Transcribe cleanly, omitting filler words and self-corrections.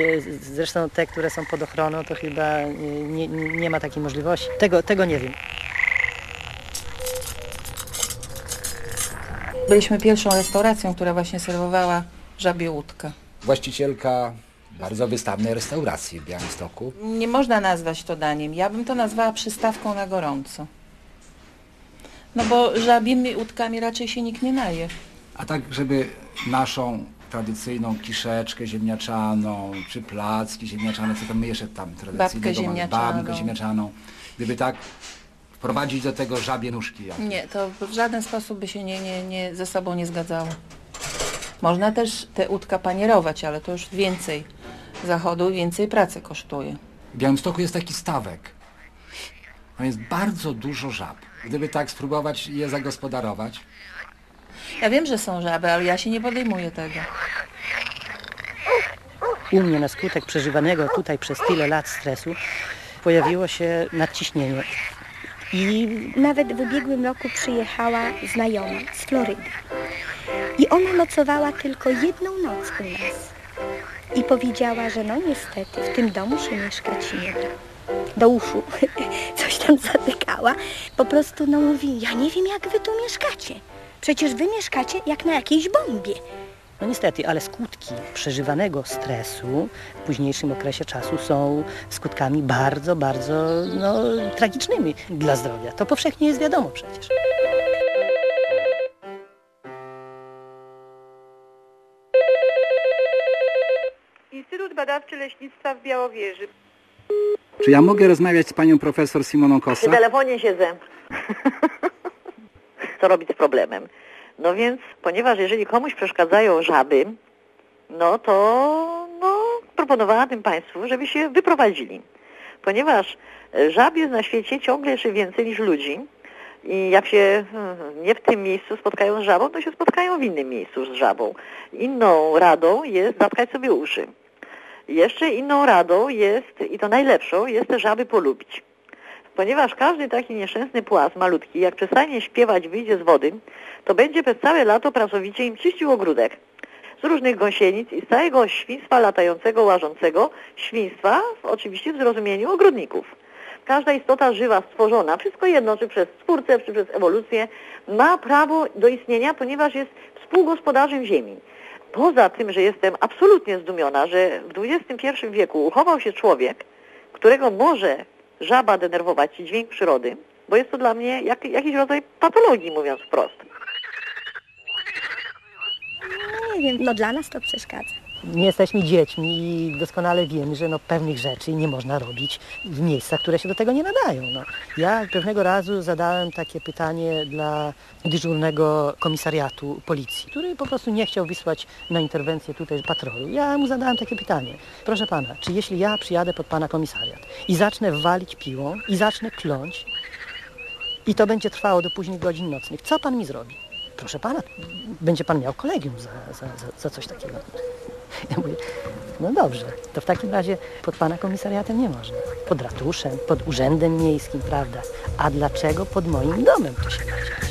Zresztą te, które są pod ochroną, to chyba nie ma takiej możliwości. Tego nie wiem. Byliśmy pierwszą restauracją, która właśnie serwowała żabie łódkę. Właścicielka bardzo wystawnej restauracji w Białymstoku. Nie można nazwać to daniem. Ja bym to nazwała przystawką na gorąco. No bo żabimi łódkami raczej się nikt nie naje. A tak, żeby naszą tradycyjną kiszeczkę ziemniaczaną, czy placki ziemniaczane, co tam my jeszcze tam tradycyjnego mamy, babkę ziemniaczaną, gdyby tak wprowadzić do tego żabie nóżki. Nie, to w żaden sposób by się ze sobą nie zgadzało. Można też te łódka panierować, ale to już więcej zachodu i więcej pracy kosztuje. W Białymstoku jest taki stawek. Tam jest bardzo dużo żab. Gdyby tak spróbować je zagospodarować. Ja wiem, że są żaby, ale ja się nie podejmuję tego. U mnie na skutek przeżywanego tutaj przez tyle lat stresu pojawiło się nadciśnienie. I nawet w ubiegłym roku przyjechała znajoma z Florydy. I ona nocowała tylko jedną noc u nas. I powiedziała, że no niestety w tym domu się mieszkać nie da. Do uszu coś tam zatykała. Po prostu no mówi, ja nie wiem jak wy tu mieszkacie. Przecież wy mieszkacie jak na jakiejś bombie. No niestety, ale skutki przeżywanego stresu w późniejszym okresie czasu są skutkami bardzo, bardzo tragicznymi dla zdrowia. To powszechnie jest wiadomo przecież. Instytut Badawczy Leśnictwa w Białowieży. Czy ja mogę rozmawiać z panią profesor Simoną Kossa? Przy telefonie siedzę. Co robić z problemem? No więc, ponieważ jeżeli komuś przeszkadzają żaby, no to proponowałabym Państwu, żeby się wyprowadzili. Ponieważ żab jest na świecie ciągle jeszcze więcej niż ludzi i jak się nie w tym miejscu spotkają z żabą, to się spotkają w innym miejscu z żabą. Inną radą jest zatkać sobie uszy. Jeszcze inną radą jest, i to najlepszą, jest te żaby polubić. Ponieważ każdy taki nieszczęsny płas malutki, jak przestanie śpiewać, wyjdzie z wody, to będzie przez całe lato pracowicie im czyścił ogródek. Z różnych gąsienic i z całego świństwa latającego, łażącego, świństwa oczywiście w zrozumieniu ogrodników. Każda istota żywa stworzona, wszystko jedno, czy przez Stwórcę, czy przez ewolucję, ma prawo do istnienia, ponieważ jest współgospodarzem ziemi. Poza tym, że jestem absolutnie zdumiona, że w XXI wieku uchował się człowiek, którego może żaba denerwować dźwięk przyrody, bo jest to dla mnie jakiś rodzaj patologii, mówiąc wprost. Nie wiem, no dla nas to przeszkadza. Nie jesteśmy dziećmi i doskonale wiemy, że pewnych rzeczy nie można robić w miejscach, które się do tego nie nadają. Ja pewnego razu zadałem takie pytanie dla dyżurnego komisariatu policji, który po prostu nie chciał wysłać na interwencję tutaj patrolu. Ja mu zadałem takie pytanie. Proszę pana, czy jeśli ja przyjadę pod pana komisariat i zacznę walić piłą i zacznę kląć i to będzie trwało do późnych godzin nocnych, co pan mi zrobi? Proszę pana, będzie pan miał kolegium za coś takiego. Ja mówię, no dobrze, to w takim razie pod pana komisariatem nie można. Pod ratuszem, pod urzędem miejskim, prawda? A dlaczego pod moim domem to się będzie?